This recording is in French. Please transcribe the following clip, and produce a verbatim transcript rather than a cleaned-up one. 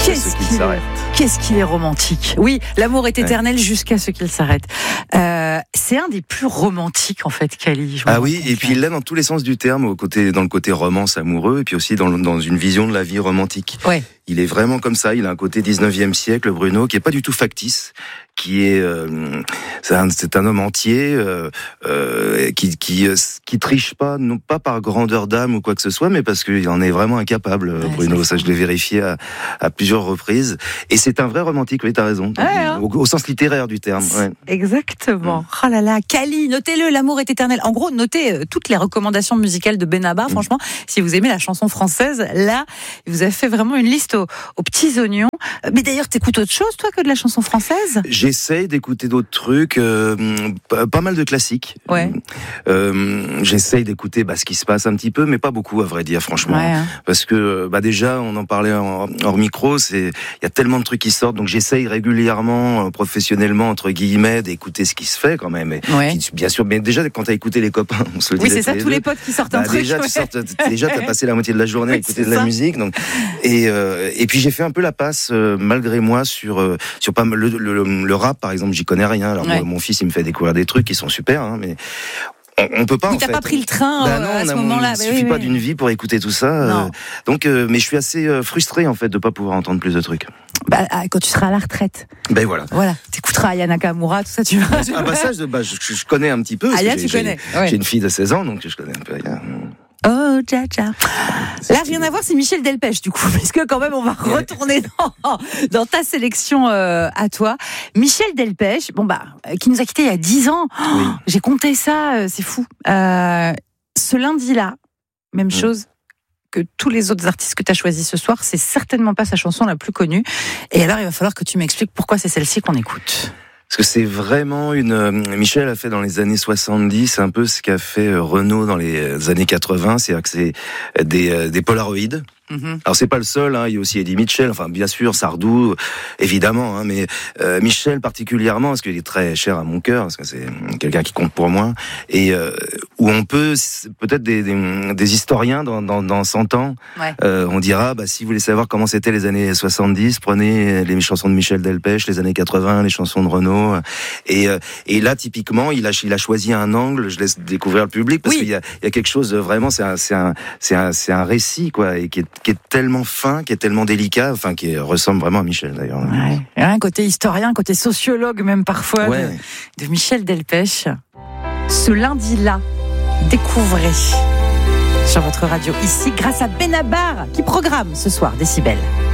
Qu'est-ce ce qu'il qu'il s'arrête. est, qu'est-ce qu'il est romantique. Oui, l'amour est éternel ouais. jusqu'à ce qu'il s'arrête. Euh, c'est un des plus romantiques en fait, Kali. Ah oui, et puis il l'a dans tous les sens du terme, au côté, dans le côté romance amoureux, et puis aussi dans, dans une vision de la vie romantique. Ouais. Il est vraiment comme ça, il a un côté dix-neuvième siècle, Bruno, qui est pas du tout factice, qui est, euh, c'est, un, c'est un homme entier, euh, euh, qui, qui, qui triche pas, non pas par grandeur d'âme ou quoi que ce soit, mais parce qu'il en est vraiment incapable, ouais, Bruno. Ça, je l'ai vérifié à, à plusieurs reprises. Et c'est un vrai romantique, oui, t'as raison. Ouais, hein. au, au sens littéraire du terme. Ouais. Exactement. Mmh. Oh là là, Kali, notez-le, l'amour est éternel. En gros, notez euh, toutes les recommandations musicales de Benabar. Mmh. Franchement, si vous aimez la chanson française, là, il vous a fait vraiment une liste aux, aux petits oignons. Mais d'ailleurs, t'écoutes autre chose, toi, que de la chanson française ? J'essaye d'écouter d'autres trucs, euh, pas mal de classiques. Ouais. Euh, j'essaye d'écouter bah, ce qui se passe un petit peu, mais pas beaucoup, à vrai dire, franchement. Ouais, hein. Parce que, bah, déjà, on en parlait hors, hors micro, c'est, il y a tellement de trucs qui sortent, donc j'essaye régulièrement, professionnellement, entre guillemets, d'écouter ce qui se fait quand même. Et, ouais. qui, bien sûr, mais déjà, quand t'as écouté les copains, on se le dit. Oui, c'est ça, tous les potes qui sortent bah, un truc. Déjà, ouais. tu sortes, déjà, t'as passé la moitié de la journée oui, à écouter de la ça. musique, donc, et, euh, et puis j'ai fait un peu la passe, euh, malgré moi, sur, euh, sur pas le, le, le, le rap, par exemple, j'y connais rien. Alors, ouais. mon, mon fils, il me fait découvrir des trucs qui sont super, hein, mais on, on peut pas. Oui, en t'as fait. pas pris le train bah euh, non, à ce a, moment-là. Il bah, suffit oui, pas oui. d'une vie pour écouter tout ça. Euh, donc, euh, mais je suis assez euh, frustré en fait de pas pouvoir entendre plus de trucs. Bah, quand tu seras à la retraite. Ben voilà. Voilà. T'écouteras Aya Nakamura, tout ça, tu vas. Ah bah ça, je, bah, je, je connais un petit peu. Aya, tu j'ai, connais. J'ai, ouais. j'ai une fille de seize ans, donc je connais un peu Aya. Oh, tcha tcha. Là, rien à voir, c'est Michel Delpech, du coup, parce que quand même, on va retourner dans, dans ta sélection euh, à toi. Michel Delpech, bon bah, qui nous a quittés il y a dix ans. Oh, oui. J'ai compté ça, euh, c'est fou. Euh, ce lundi-là, même oui. chose que tous les autres artistes que tu as choisis ce soir, c'est certainement pas sa chanson la plus connue. Et alors, il va falloir que tu m'expliques pourquoi c'est celle-ci qu'on écoute. Parce que c'est vraiment une... Michel a fait dans les années soixante-dix un peu ce qu'a fait Renaud dans les années quatre-vingts, c'est-à-dire que c'est des, des polaroïdes. Mm-hmm. Alors c'est pas le seul, hein, il y a aussi Eddie Mitchell, enfin bien sûr Sardou, évidemment, hein, mais euh, Michel particulièrement, parce qu'il est très cher à mon cœur, parce que c'est quelqu'un qui compte pour moi, et euh, où on peut, peut-être des, des, des historiens dans, dans, dans cent ans, ouais. euh, on dira, bah, si vous voulez savoir comment c'était les années soixante-dix, prenez les chansons de Michel Delpech, les années quatre-vingts, les chansons de Renaud, et, euh, et là typiquement, il a, il a choisi un angle, je laisse découvrir le public, parce oui. qu'il y a, il y a quelque chose de vraiment, c'est un, c'est un, c'est un, c'est un récit, quoi, et qui est qui est tellement fin, qui est tellement délicat, enfin qui ressemble vraiment à Michel d'ailleurs. Ouais. Il y a un côté historien, un côté sociologue même parfois ouais. de, de Michel Delpech. Ce lundi-là, découvrez sur votre radio ici grâce à Benabar qui programme ce soir Décibel.